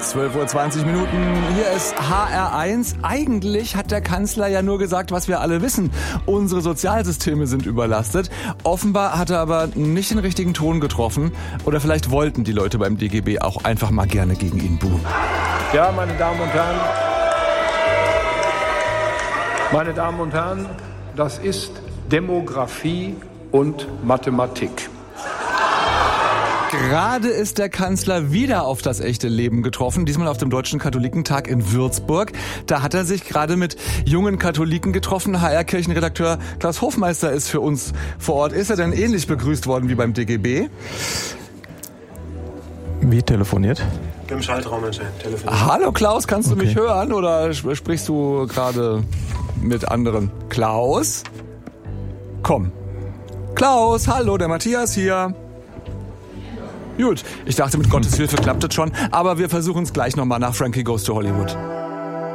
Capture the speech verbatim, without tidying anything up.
zwölf Uhr zwanzig Minuten. Hier ist H R eins. Eigentlich hat der Kanzler ja nur gesagt, was wir alle wissen. Unsere Sozialsysteme sind überlastet. Offenbar hat er aber nicht den richtigen Ton getroffen. Oder vielleicht wollten die Leute beim D G B auch einfach mal gerne gegen ihn buhen. Ja, meine Damen und Herren, meine Damen und Herren, das ist Demografie und Mathematik. Gerade ist der Kanzler wieder auf das echte Leben getroffen, diesmal auf dem Deutschen Katholikentag in Würzburg. Da hat er sich gerade mit jungen Katholiken getroffen. H R-Kirchenredakteur Klaus Hofmeister ist für uns vor Ort. Ist er denn ähnlich begrüßt worden wie beim D G B? Wie telefoniert? Im Schaltraum telefoniert. Hallo Klaus, kannst du Okay. mich hören oder sprichst du gerade mit anderen? Klaus? Komm. Klaus, hallo, der Matthias hier. Gut, ich dachte, mit Gottes Hilfe klappt es schon, aber wir versuchen es gleich nochmal nach Frankie Goes to Hollywood.